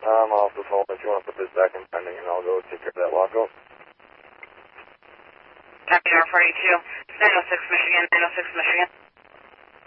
Off the phone. If you want to put this back in pending, and I'll go take care of that lockout. Copy R42, 906 Michigan, 906 Michigan.